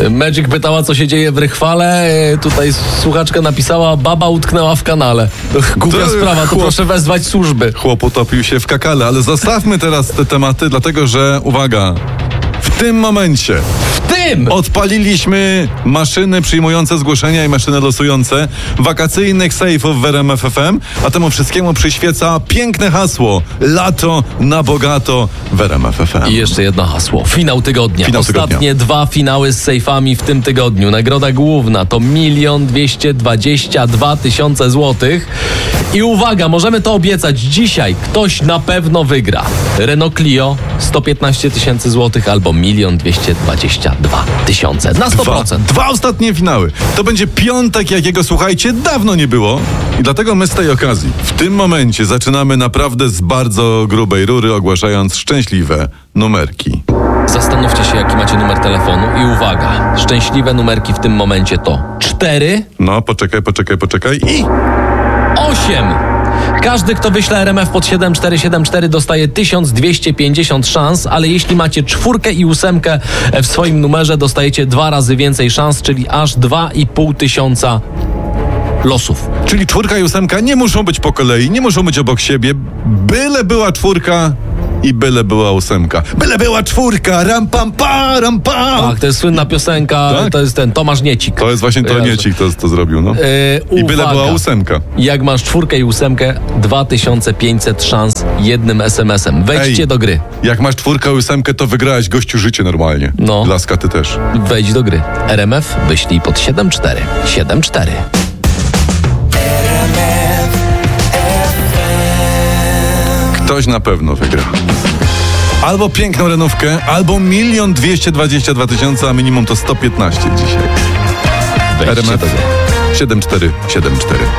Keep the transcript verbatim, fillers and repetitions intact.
Magic pytała, co się dzieje w Rychwale. Tutaj słuchaczka napisała, baba utknęła w kanale. Głupia To sprawa, to chłop- proszę wezwać służby. Chłop utopił się w kakale, ale zostawmy teraz te tematy, dlatego że, uwaga, w tym momencie W tym! odpaliliśmy maszyny przyjmujące zgłoszenia i maszyny losujące wakacyjnych sejfów w R M F F M, a temu wszystkiemu przyświeca piękne hasło lato na bogato w R M F F M. I jeszcze jedno hasło. Finał tygodnia. Finał Ostatnie tygodnia. dwa finały z sejfami w tym tygodniu. Nagroda główna to milion dwieście dwadzieścia dwa tysiące złotych. I uwaga, możemy to obiecać. Dzisiaj ktoś na pewno wygra. Renault Clio sto piętnaście tysięcy złotych albo milion dwieście dwadzieścia dwa tysiące. Na sto Dwa, procent. dwa ostatnie finały. To będzie piątek, jakiego, słuchajcie, dawno nie było. I dlatego my z tej okazji w tym momencie zaczynamy naprawdę z bardzo grubej rury, ogłaszając szczęśliwe numerki. Zastanówcie się, jaki macie numer telefonu i uwaga. Szczęśliwe numerki w tym momencie to cztery, No, poczekaj, poczekaj, poczekaj i... osiem. Każdy, kto wyśle R M F pod siedem cztery siedem cztery dostaje tysiąc dwieście pięćdziesiąt szans, ale jeśli macie czwórkę i ósemkę w swoim numerze, dostajecie dwa razy więcej szans, czyli aż dwa i pół tysiąca losów. Czyli czwórka i ósemka nie muszą być po kolei, nie muszą być obok siebie. Byle była czwórka i byle była ósemka. Byle była czwórka, ram pam pa, ram pam. Tak, to jest słynna piosenka, Tak? to jest ten Tomasz Niecik. To jest właśnie to Kojarzę. Niecik, to, to zrobił, no. Yy, I byle uwaga. była ósemka. Jak masz czwórkę i ósemkę, dwa tysiące pięćset szans jednym es em esem. Wejdźcie Ej. do gry. Jak masz czwórkę i ósemkę, to wygrałeś gościu życie normalnie. No. Laska, ty też. Wejdź do gry. R M F wyślij pod siedem cztery siedem cztery. Ktoś na pewno wygra. Albo piękną renówkę, albo milion dwieście dwadzieścia dwa tysiące, a minimum to sto piętnaście dzisiaj. Wejdźcie R M F do gry. siedem cztery siedem cztery.